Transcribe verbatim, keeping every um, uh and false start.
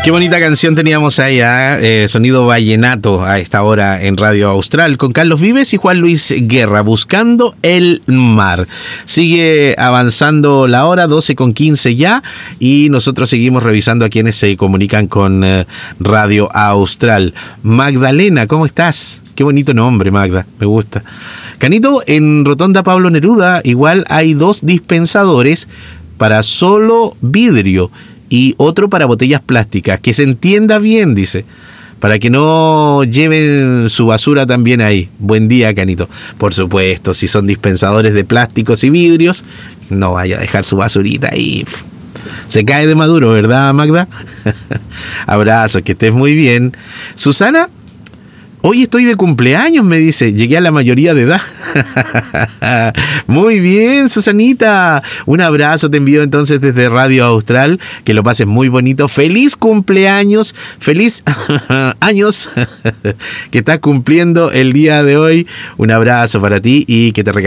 Qué bonita canción teníamos ahí, ¿eh? Eh, sonido vallenato a esta hora en Radio Austral con Carlos Vives y Juan Luis Guerra, Buscando el Mar. Sigue avanzando la hora, doce con quince ya, y nosotros seguimos revisando a quienes se comunican con eh, Radio Austral. Magdalena, ¿cómo estás? Qué bonito nombre, Magda, me gusta. Canito, en Rotonda Pablo Neruda igual hay dos dispensadores para solo vidrio y otro para botellas plásticas. Que se entienda bien, dice, para que no lleven su basura también ahí. Buen día, Canito. Por supuesto, si son dispensadores de plásticos y vidrios, no vaya a dejar su basurita ahí. Se cae de maduro, ¿verdad, Magda? Abrazos, que estés muy bien. Susana, hoy estoy de cumpleaños, me dice. Llegué a la mayoría de edad. Muy bien, Susanita. Un abrazo te envío entonces desde Radio Austral. Que lo pases muy bonito. Feliz cumpleaños. Feliz años que estás cumpliendo el día de hoy. Un abrazo para ti y que te regales